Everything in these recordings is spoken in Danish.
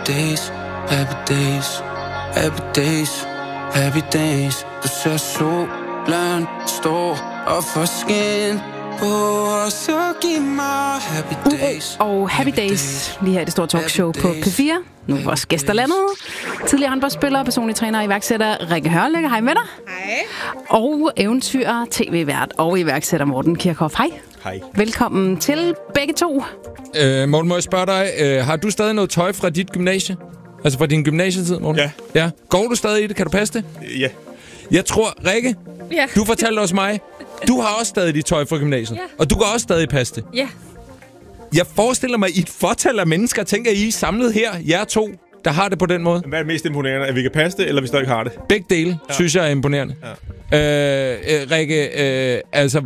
days, happy days, happy days, happy days. Du ser solen stå og få skin på, og så giv mig happy days. Og Happy Days, lige her i det store talkshow på P4. Nu er vores gæster landet. Tidligere håndboldspiller, personlig træner og iværksætter Rikke Hørlægger. Hej med dig. Hej. Og eventyrer, tv-vært og iværksætter Morten Kirchhoff. Hej. Hej. Velkommen til begge to. Morten, må jeg spørge dig, har du stadig noget tøj fra dit gymnasie? Altså fra din gymnasietid, Morten? Ja. Går du stadig i det? Kan du passe det? Ja. Jeg tror, Rikke, Ja. du fortalte også mig, du har også stadig dit tøj fra gymnasiet. Ja. Og du kan også stadig passe det. Ja. Jeg forestiller mig, i et fortal af mennesker, tænker I samlet her, jer to, der har det på den måde. Hvad er det mest imponerende? At vi kan passe det, eller hvis du ikke har det? Begge dele, synes jeg er imponerende. Ja. Rikke, altså,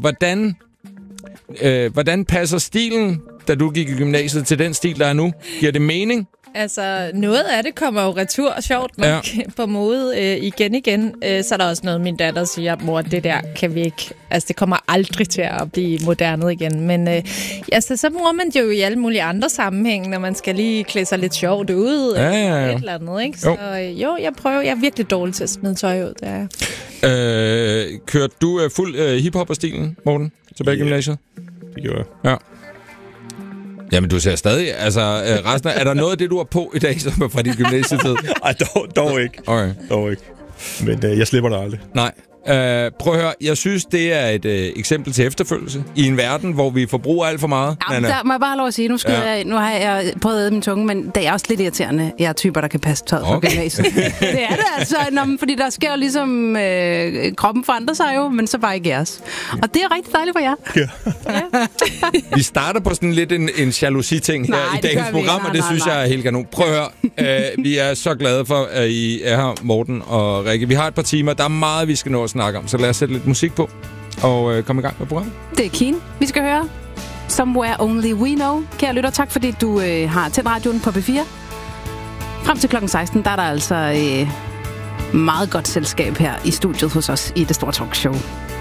hvordan passer stilen, da du gik i gymnasiet, til den stil, der er nu? Giver det mening? Altså, noget af det kommer jo retur, sjovt nok, på mode igen. Så er der også noget, min datter siger, mor, det der kan vi ikke... Altså, det kommer aldrig til at blive moderne igen. Men altså, så bruger man det jo i alle mulige andre sammenhænge, når man skal lige klæde sig lidt sjovt ud. Eller et eller andet, ikke? Så jeg prøver. Jeg er virkelig dårlig til at smide tøj ud. Det er. Kørte du fuld hiphop-stilen, Morten, tilbage i gymnasiet? Det gjorde jeg. Ja. Jamen, du ser stadig... Altså, resten af... Er der noget af det, du har på i dag, som er fra din gymnasietid? Ej, dog ikke. Okay. Dog ikke. Men jeg slipper det aldrig. Nej. Prøv at høre. Jeg synes, det er et eksempel til efterfølgelse. I en verden, hvor vi forbruger alt for meget. Ja, der må jeg bare have lov at sige, nu har jeg prøvet at æde min tunge, men det er også lidt irriterende. Jeg er typer, der kan passe tøjet fra gymnasiet. Det er det altså, fordi der sker jo ligesom... kroppen forandrer sig jo, men så bare ikke jeres. Og det er rigtig dejligt for jer. Ja. Vi starter på sådan lidt en jalousi-ting her i dagens program, og det synes jeg er helt kanon. Prøv at høre. Vi er så glade for, at I er her, Morten og Rikke. Vi har et par timer. Der er meget, vi skal nå at snakke om, så lad os sætte lidt musik på og komme i gang med programmet. Det er Keen. Vi skal høre Somewhere Only We Know. Kære lytter, tak fordi du har tændt radioen på P4. Frem til klokken 16, der er der altså meget godt selskab her i studiet hos os i det store talkshow.